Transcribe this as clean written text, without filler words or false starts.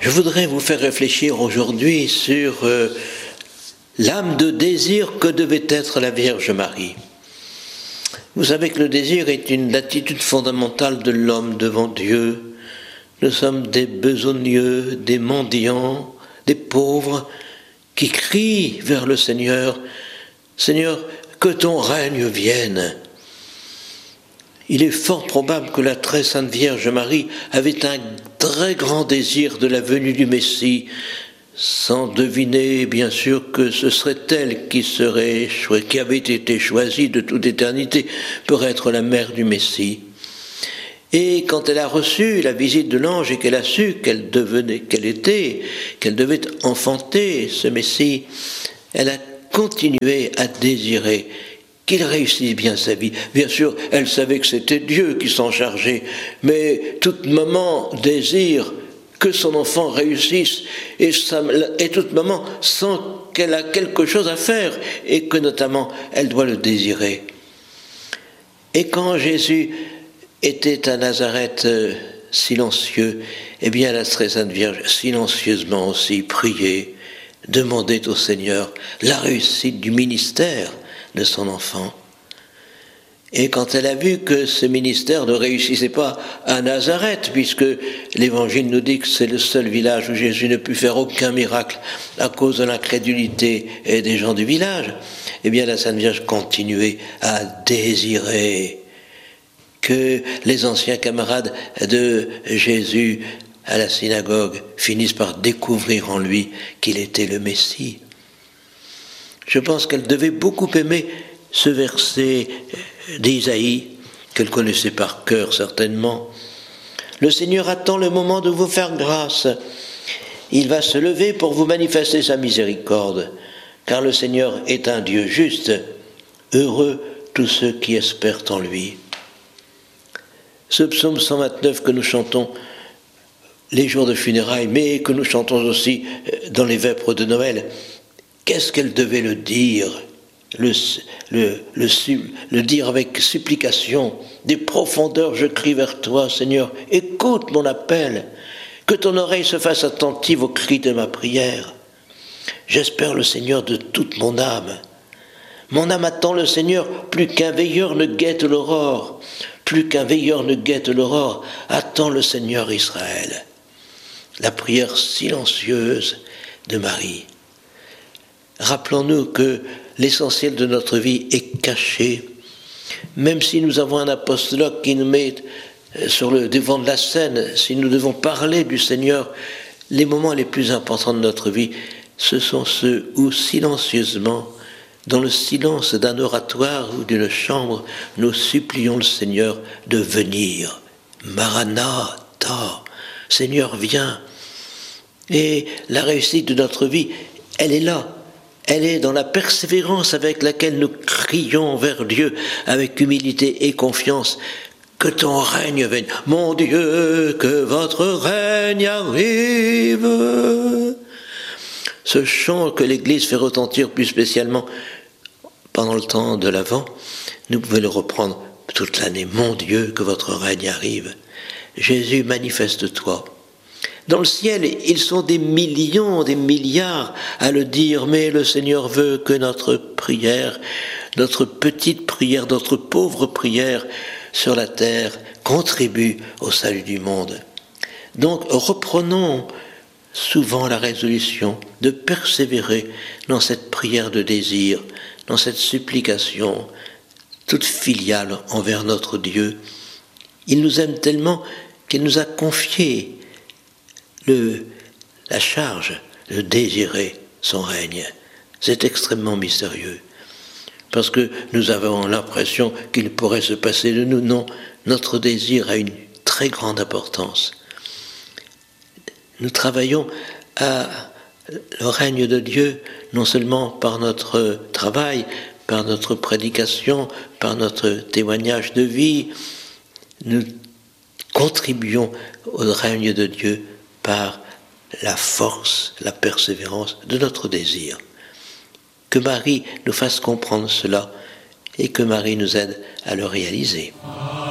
Je voudrais vous faire réfléchir aujourd'hui sur l'âme de désir que devait être la Vierge Marie. Vous savez que le désir est une attitude fondamentale de l'homme devant Dieu. Nous sommes des besogneux, des mendiants, des pauvres qui crient vers le Seigneur. Seigneur, que ton règne vienne. Il est fort probable que la très sainte Vierge Marie avait un très grand désir de la venue du Messie, sans deviner bien sûr que ce serait elle qui avait été choisie de toute éternité pour être la mère du Messie. Et quand elle a reçu la visite de l'ange et qu'elle a su qu'elle devait enfanter ce Messie, elle a continué à désirer qu'il réussisse bien sa vie. Bien sûr, elle savait que c'était Dieu qui s'en chargeait, mais toute maman désire que son enfant réussisse, et toute maman sent qu'elle a quelque chose à faire, et que notamment, elle doit le désirer. Et quand Jésus était à Nazareth silencieux, eh bien la très sainte Vierge silencieusement aussi priait, demandait au Seigneur la réussite du ministère de son enfant. Et quand elle a vu que ce ministère ne réussissait pas à Nazareth, puisque l'Évangile nous dit que c'est le seul village où Jésus ne put faire aucun miracle à cause de l'incrédulité des gens du village, eh bien la Sainte Vierge continuait à désirer que les anciens camarades de Jésus à la synagogue finissent par découvrir en lui qu'il était le Messie. Je pense qu'elle devait beaucoup aimer ce verset d'Isaïe, qu'elle connaissait par cœur certainement. Le Seigneur attend le moment de vous faire grâce. Il va se lever pour vous manifester sa miséricorde, car le Seigneur est un Dieu juste. Heureux tous ceux qui espèrent en lui. Ce psaume 129 que nous chantons les jours de funérailles, mais que nous chantons aussi dans les vêpres de Noël, qu'est-ce qu'elle devait le dire, le dire avec supplication. Des profondeurs je crie vers toi, Seigneur, écoute mon appel, que ton oreille se fasse attentive aux cris de ma prière. J'espère le Seigneur de toute mon âme. Mon âme attend le Seigneur, plus qu'un veilleur ne guette l'aurore. Plus qu'un veilleur ne guette l'aurore, attend le Seigneur Israël. La prière silencieuse de Marie. Rappelons-nous que l'essentiel de notre vie est caché. Même si nous avons un apostologue qui nous met sur le devant de la scène, si nous devons parler du Seigneur, les moments les plus importants de notre vie, ce sont ceux où silencieusement, dans le silence d'un oratoire ou d'une chambre, nous supplions le Seigneur de venir. Maranatha, Seigneur, viens. Et la réussite de notre vie, elle est là. Elle est dans la persévérance avec laquelle nous crions vers Dieu, avec humilité et confiance. Que ton règne vienne. Mon Dieu, que votre règne arrive. Ce chant que l'Église fait retentir plus spécialement pendant le temps de l'Avent, nous pouvons le reprendre toute l'année. Mon Dieu, que votre règne arrive. Jésus, manifeste-toi. Dans le ciel, ils sont des millions, des milliards à le dire, mais le Seigneur veut que notre prière, notre petite prière, notre pauvre prière sur la terre contribue au salut du monde. Donc reprenons souvent la résolution de persévérer dans cette prière de désir, dans cette supplication toute filiale envers notre Dieu. Il nous aime tellement qu'il nous a confié la charge de désirer son règne. C'est extrêmement mystérieux, parce que nous avons l'impression qu'il pourrait se passer de nous. Non, notre désir a une très grande importance. Nous travaillons à le règne de Dieu, non seulement par notre travail, par notre prédication, par notre témoignage de vie. Nous contribuons au règne de Dieu par la force, la persévérance de notre désir. Que Marie nous fasse comprendre cela et que Marie nous aide à le réaliser.